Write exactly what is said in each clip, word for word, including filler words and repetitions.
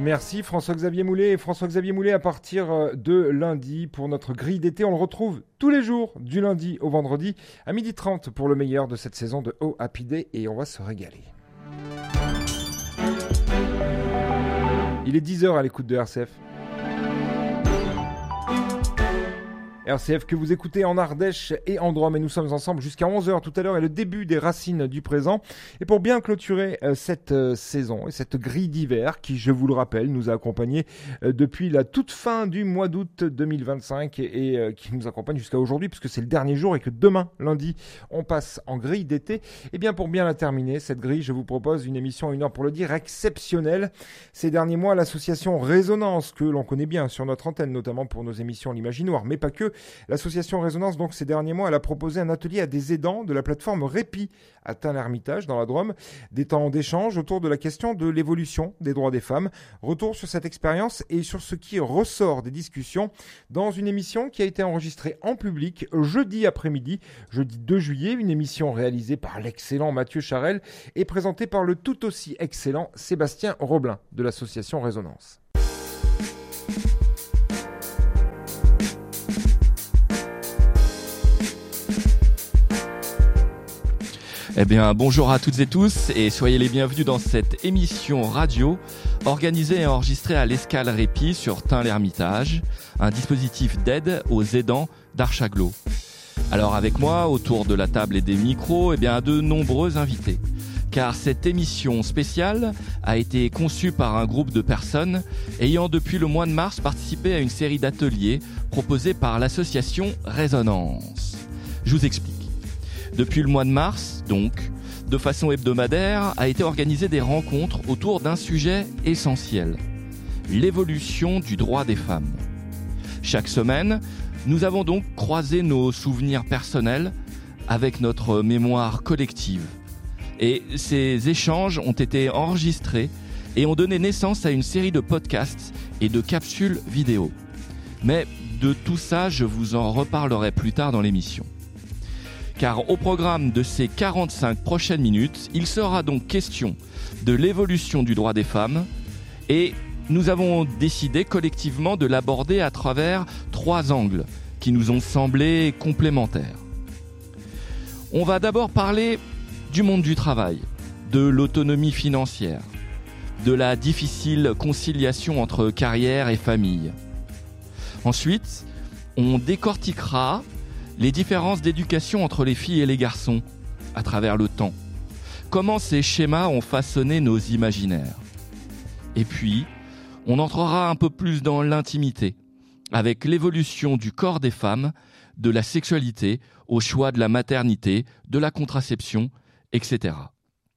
Merci François-Xavier Moulet. Et François-Xavier Moulet, à partir de lundi, pour notre grille d'été, on le retrouve tous les jours, du lundi au vendredi, à midi trente pour le meilleur de cette saison de Oh Happy Day, et on va se régaler. Il est dix heures à l'écoute de R C F. R C F que vous écoutez en Ardèche et en Drôme, et nous sommes ensemble jusqu'à onze heures tout à l'heure, et le début des racines du présent. Et pour bien clôturer euh, cette euh, saison et cette grille d'hiver qui, je vous le rappelle, nous a accompagnés euh, depuis la toute fin du mois d'août deux mille vingt-cinq et, et euh, qui nous accompagne jusqu'à aujourd'hui, puisque c'est le dernier jour et que demain, lundi, on passe en grille d'été. Et bien pour bien la terminer, cette grille, je vous propose une émission, une heure pour le dire, exceptionnelle. Ces derniers mois, l'association Résonance, que l'on connaît bien sur notre antenne, notamment pour nos émissions L'Imaginoire, mais pas que, l'association Résonance, donc, ces derniers mois, elle a proposé un atelier à des aidants de la plateforme Répit à Tain-l'Hermitage, dans la Drôme. Des temps d'échange autour de la question de l'évolution des droits des femmes. Retour sur cette expérience et sur ce qui ressort des discussions dans une émission qui a été enregistrée en public jeudi après-midi, jeudi deux juillet. Une émission réalisée par l'excellent Mathieu Charel et présentée par le tout aussi excellent Sébastien Roblin de l'association Résonance. Eh bien, bonjour à toutes et tous et soyez les bienvenus dans cette émission radio organisée et enregistrée à l'Escale Répit sur Tain-l'Hermitage, un dispositif d'aide aux aidants d'Archaglo. Alors avec moi, autour de la table et des micros, eh bien, de nombreux invités. Car cette émission spéciale a été conçue par un groupe de personnes ayant depuis le mois de mars participé à une série d'ateliers proposés par l'association Résonance. Je vous explique. Depuis le mois de mars, donc, de façon hebdomadaire, a été organisée des rencontres autour d'un sujet essentiel, l'évolution du droit des femmes. Chaque semaine, nous avons donc croisé nos souvenirs personnels avec notre mémoire collective. Et ces échanges ont été enregistrés et ont donné naissance à une série de podcasts et de capsules vidéo. Mais de tout ça, je vous en reparlerai plus tard dans l'émission. Car au programme de ces quarante-cinq prochaines minutes, il sera donc question de l'évolution du droit des femmes et nous avons décidé collectivement de l'aborder à travers trois angles qui nous ont semblé complémentaires. On va d'abord parler du monde du travail, de l'autonomie financière, de la difficile conciliation entre carrière et famille. Ensuite, on décortiquera les différences d'éducation entre les filles et les garçons à travers le temps. Comment ces schémas ont façonné nos imaginaires. Et puis, on entrera un peu plus dans l'intimité, avec l'évolution du corps des femmes, de la sexualité, au choix de la maternité, de la contraception, et cetera.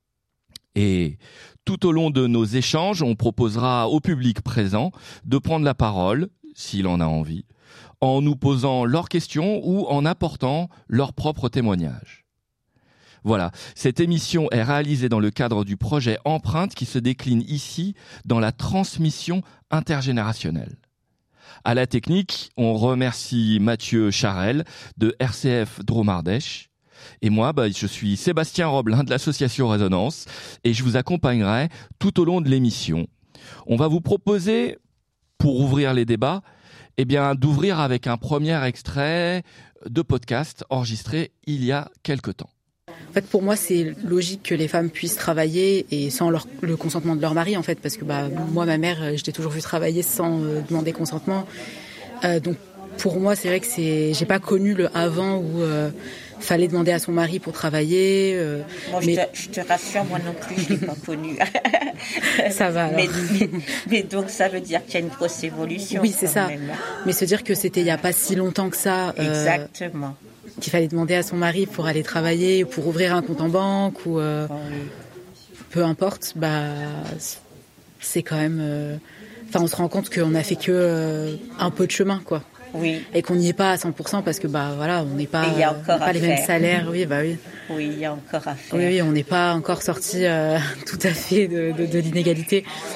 Et tout au long de nos échanges, on proposera au public présent de prendre la parole, s'il en a envie, en nous posant leurs questions ou en apportant leurs propres témoignages. Voilà, cette émission est réalisée dans le cadre du projet Empreinte qui se décline ici dans la transmission intergénérationnelle. À la technique, on remercie Mathieu Charel de R C F Drôme-Ardèche. Et moi, bah, je suis Sébastien Roblin de l'association Résonance et je vous accompagnerai tout au long de l'émission. On va vous proposer, pour ouvrir les débats, eh bien, d'ouvrir avec un premier extrait de podcast enregistré il y a quelque temps. En fait, pour moi, c'est logique que les femmes puissent travailler et sans leur, le consentement de leur mari, en fait, parce que bah, moi, ma mère, je l'ai toujours vue travailler sans euh, demander consentement. Euh, donc, pour moi, c'est vrai que c'est, j'ai pas connu le avant où euh, fallait demander à son mari pour travailler. Euh, moi, mais... je, te, je te rassure, moi non plus, je l'ai pas connu. Ça va. Alors. Mais, mais, mais donc, ça veut dire qu'il y a une grosse évolution. Oui, c'est ça. Même. Mais se dire que c'était il y a pas si longtemps que ça. Exactement. Euh, qu'il fallait demander à son mari pour aller travailler, pour ouvrir un compte en banque ou euh, oh, oui. peu importe, bah c'est quand même. Enfin, euh, on se rend compte qu'on a fait que euh, un peu de chemin, quoi. Oui. Et qu'on n'y est pas à cent pour cent parce que bah voilà, on n'est pas, il y a encore pas à les faire. mêmes salaires, oui bah oui. Oui, il y a encore à faire. Oui, oui, on n'est pas encore sorti euh, tout à fait de, de, de l'inégalité.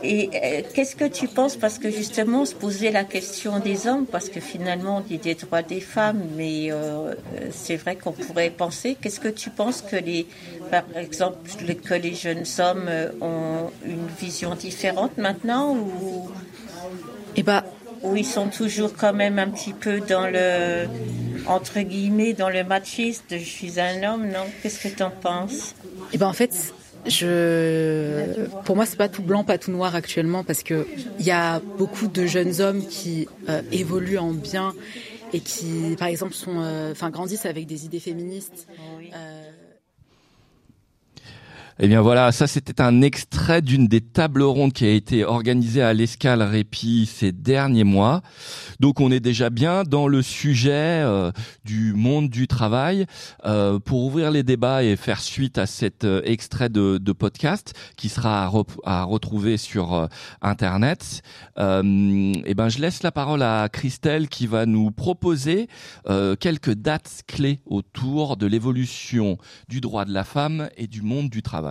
et euh, qu'est-ce que tu penses, parce que justement, se poser la question des hommes, parce que finalement, on dit des droits des femmes, mais euh, c'est vrai qu'on pourrait penser, qu'est-ce que tu penses que les, par exemple, que les jeunes hommes ont une vision différente maintenant, ou, Et bah, ou ils sont toujours quand même un petit peu dans le, entre guillemets, dans le machiste, je suis un homme, non? Qu'est-ce que tu en penses? et ben en fait, je, pour moi, c'est pas tout blanc, pas tout noir actuellement, parce que il y a beaucoup de jeunes hommes qui euh, évoluent en bien et qui, par exemple, sont, enfin, euh, grandissent avec des idées féministes. Euh, Eh bien voilà, ça c'était un extrait d'une des tables rondes qui a été organisée à l'Escale Répit ces derniers mois. Donc on est déjà bien dans le sujet euh, du monde du travail. Euh, pour ouvrir les débats et faire suite à cet euh, extrait de, de podcast qui sera à, re- à retrouver sur euh, Internet, euh, eh ben je laisse la parole à Christelle qui va nous proposer euh, quelques dates clés autour de l'évolution du droit de la femme et du monde du travail.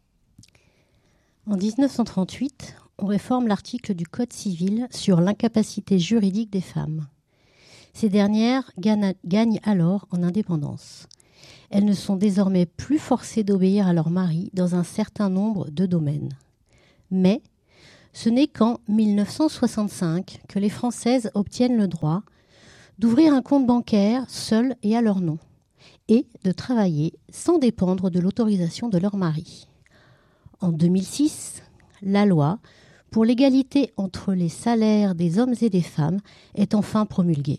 En dix-neuf cent trente-huit, on réforme l'article du Code civil sur l'incapacité juridique des femmes. Ces dernières gagnent, gagnent alors en indépendance. Elles ne sont désormais plus forcées d'obéir à leur mari dans un certain nombre de domaines. Mais ce n'est qu'en dix-neuf cent soixante-cinq que les Françaises obtiennent le droit d'ouvrir un compte bancaire seul et à leur nom, et de travailler sans dépendre de l'autorisation de leur mari. En deux mille six, la loi pour l'égalité entre les salaires des hommes et des femmes est enfin promulguée.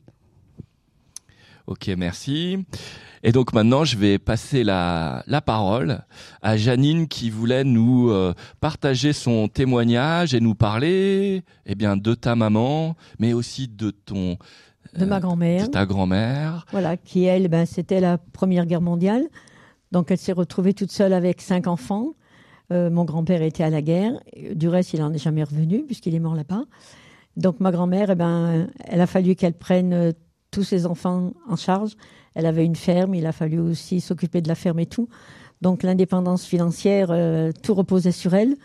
Ok, merci. Et donc maintenant, je vais passer la, la parole à Janine qui voulait nous euh, partager son témoignage et nous parler eh bien, de ta maman, mais aussi de ton... De ma grand-mère. De ta grand-mère. Voilà, qui elle, ben, c'était la Première Guerre mondiale. Donc elle s'est retrouvée toute seule avec cinq enfants. Euh, mon grand-père était à la guerre. Du reste, il n'en est jamais revenu puisqu'il est mort là-bas. Donc ma grand-mère, eh ben, elle a fallu qu'elle prenne euh, tous ses enfants en charge. Elle avait une ferme, il a fallu aussi s'occuper de la ferme et tout. Donc l'indépendance financière, euh, tout reposait sur elle.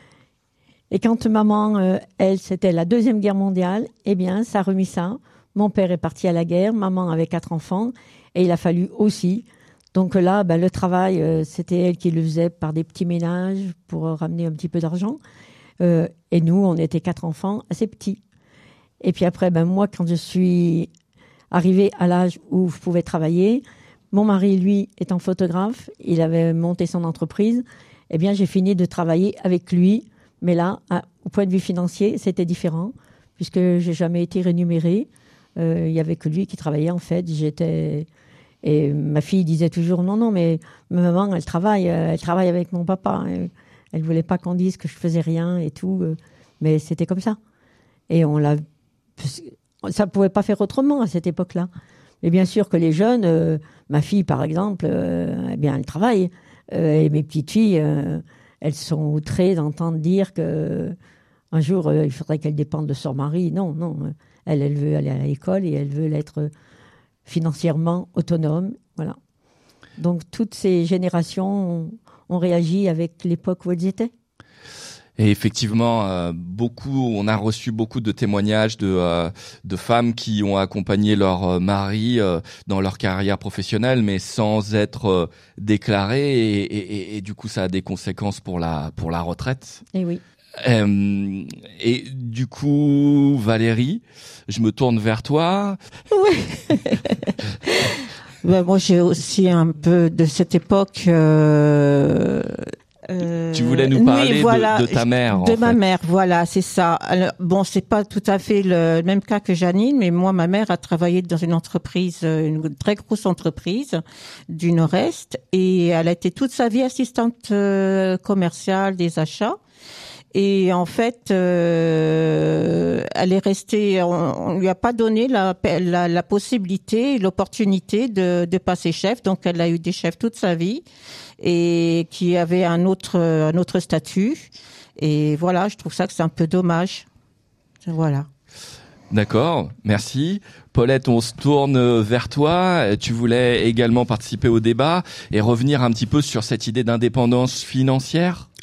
Et quand maman, euh, elle, c'était la Deuxième Guerre mondiale, eh bien, ça a remis ça. Mon père est parti à la guerre, maman avait quatre enfants, et il a fallu aussi. Donc là, ben, le travail, euh, c'était elle qui le faisait par des petits ménages pour euh, ramener un petit peu d'argent. Euh, et nous, on était quatre enfants assez petits. Et puis après, ben, moi, quand je suis arrivée à l'âge où je pouvais travailler, mon mari, lui, étant photographe, il avait monté son entreprise, eh bien, j'ai fini de travailler avec lui. Mais là, à, au point de vue financier, c'était différent, puisque j'ai jamais été rémunérée. Euh, il y avait que lui qui travaillait, en fait. J'étais... Et ma fille disait toujours, non, non, mais ma maman, elle travaille, elle travaille avec mon papa. Elle ne voulait pas qu'on dise que je faisais rien et tout. Mais c'était comme ça. Et on l'a... Ça ne pouvait pas faire autrement à cette époque-là. Mais bien sûr que les jeunes, euh, ma fille, par exemple, euh, eh bien, elle travaille. Euh, et mes petites filles, euh, elles sont outrées d'entendre dire que un jour, euh, il faudrait qu'elles dépendent de son mari. Non, non. Elle, elle veut aller à l'école et elle veut être financièrement autonome. Voilà. Donc, toutes ces générations ont, ont réagi avec l'époque où elles étaient. Et effectivement, euh, beaucoup, on a reçu beaucoup de témoignages de euh, de femmes qui ont accompagné leur euh, mari euh, dans leur carrière professionnelle, mais sans être euh, déclarées, et, et, et du coup, ça a des conséquences pour la pour la retraite. Et oui. Euh, et du coup, Valérie, je me tourne vers toi. Oui. Ben, moi, j'ai aussi un peu de cette époque. Euh, euh, tu voulais nous parler oui, voilà, de, de ta mère. De en ma fait. mère, voilà, c'est ça. Alors, bon, c'est pas tout à fait le même cas que Janine, mais moi, ma mère a travaillé dans une entreprise, une très grosse entreprise du Nord-Est, et elle a été toute sa vie assistante euh, commerciale des achats. Et en fait, euh, elle est restée. On, on lui a pas donné la, la, la possibilité, l'opportunité de, de passer chef. Donc, elle a eu des chefs toute sa vie et qui avaient un autre, un autre statut. Et voilà, je trouve ça que c'est un peu dommage. Voilà. D'accord, merci. Paulette, on se tourne vers toi. Tu voulais également participer au débat et revenir un petit peu sur cette idée d'indépendance financière ?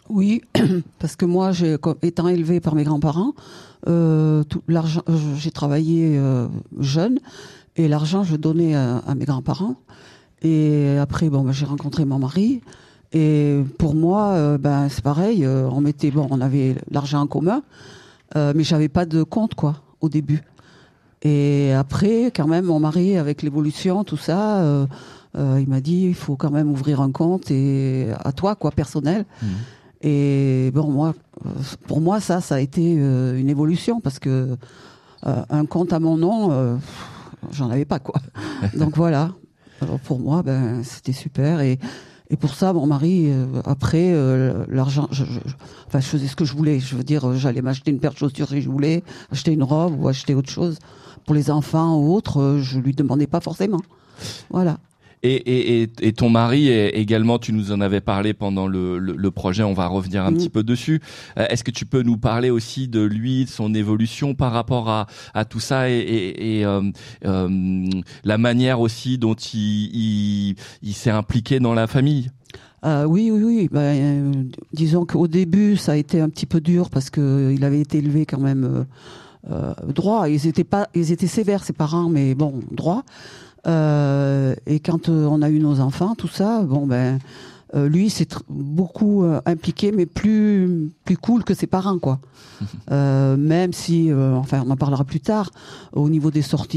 Oui, parce que moi, j'ai, étant élevée par mes grands-parents, euh, tout l'argent, j'ai travaillé euh, jeune et l'argent je donnais à, à mes grands-parents. Et après, bon, ben, j'ai rencontré mon mari et pour moi, euh, ben c'est pareil. Euh, on mettait, bon, on avait l'argent en commun, euh, mais j'avais pas de compte quoi au début. Et après, quand même, mon mari, avec l'évolution, tout ça. Euh, Euh, il m'a dit il faut quand même ouvrir un compte et à toi quoi personnel. Mmh. Et bon moi pour moi ça ça a été euh, une évolution parce que euh, un compte à mon nom euh, j'en avais pas quoi. Donc voilà. Alors pour moi ben c'était super et et pour ça mon mari euh, après euh, l'argent je, je, je, enfin je faisais ce que je voulais, je veux dire j'allais m'acheter une paire de chaussures si je voulais, acheter une robe ou acheter autre chose pour les enfants ou autre, euh, je lui demandais pas forcément. Voilà. Et, et, et, et ton mari également, tu nous en avais parlé pendant le, le, le projet, on va revenir un mmh. petit peu dessus. Euh, est-ce que tu peux nous parler aussi de lui, de son évolution par rapport à, à tout ça et, et, et euh, euh, la manière aussi dont il, il, il s'est impliqué dans la famille? Euh, oui, oui, oui. Ben, euh, disons qu'au début, ça a été un petit peu dur parce que il avait été élevé quand même euh, euh, droit. Ils étaient pas, ils étaient sévères ses parents, mais bon, droit. Euh, et quand euh, on a eu nos enfants, tout ça, bon ben, euh, lui s'est tr- beaucoup euh, impliqué, mais plus plus cool que ses parents quoi. Euh, même si, euh, enfin, on en parlera plus tard, au niveau des sorties.